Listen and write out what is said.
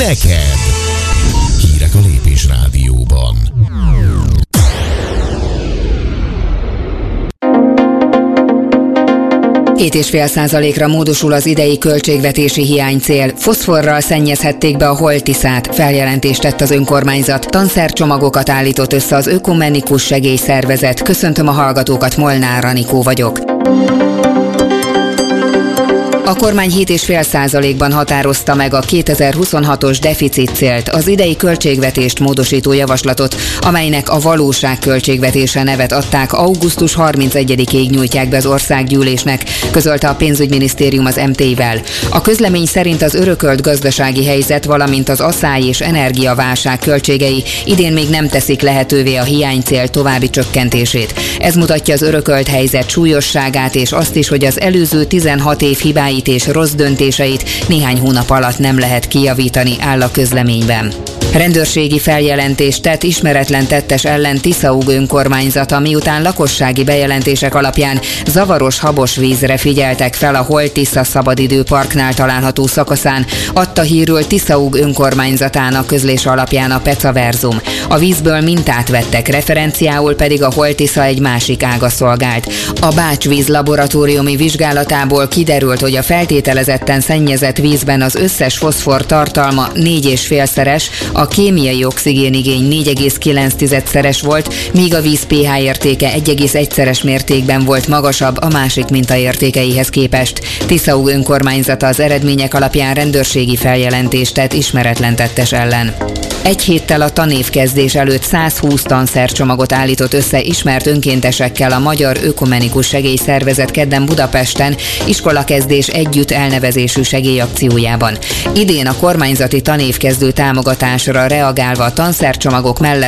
neked. Hírek a Lépés Rádióban. %7,5% módosul az idei költségvetési hiánycél. Foszforral szennyezhették be a Holt-Tiszát, feljelentést tett az önkormányzat. Tanszercsomagokat állított össze az Ökumenikus Segélyszervezet. Köszöntöm a hallgatókat, Molnár Anikó vagyok. A kormány 7,5%-ban határozta meg a 2026-os deficitcélt, az idei költségvetést módosító javaslatot, amelynek a valóság költségvetése nevet adták, augusztus 31-ig nyújtják be az országgyűlésnek, közölte a pénzügyminisztérium az MT-vel. A közlemény szerint az örökölt gazdasági helyzet, valamint az asszály és energiaválság költségei idén még nem teszik lehetővé a hiánycél további csökkentését. Ez mutatja az örökölt helyzet súlyosságát és azt is, hogy az előző 16 év hibái és rossz döntéseit néhány hónap alatt nem lehet kijavítani, áll a közleményben. Rendőrségi feljelentést tett ismeretlen tettes ellen Tiszaúg önkormányzata, miután lakossági bejelentések alapján zavaros habos vízre figyeltek fel a Holt-Tisza szabadidőparknál található szakaszán, adta hírül Tiszaúg önkormányzatának közlése alapján a Peca Verzum. A vízből mintát vettek, referenciául pedig a Holt-Tisza egy másik ága szolgált. A Bács-víz laboratóriumi vizsgálatából kiderült, hogy a feltételezetten szennyezett vízben az összes foszfor tartalma 4,5-szeres, a kémiai oxigénigény 4,9-szeres volt, míg a víz pH értéke 1,1-szeres mértékben volt magasabb a másik mintaértékeihez képest. Tiszaúg önkormányzata az eredmények alapján rendőrségi feljelentést tett ismeretlen tettes ellen. Egy héttel a tanévkezdés előtt 120 tanszercsomagot állított össze ismert önkéntesekkel a Magyar Ökumenikus Segélyszervezet kedden Budapesten iskolakezdés együtt elnevezésű segélyakciójában. Idén a kormányzati tanévkezdő támogatásra reagálva a tanszercsomagok mellett